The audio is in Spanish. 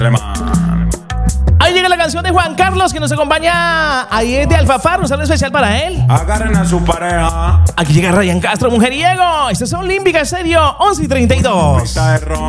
Ahí llega la canción de Juan Carlos que nos acompaña. Ahí es de Alfafar, un saludo especial para él. Agarren a su pareja. Aquí llega Ryan Castro, mujeriego. Estos son Límbica Serio 11:32.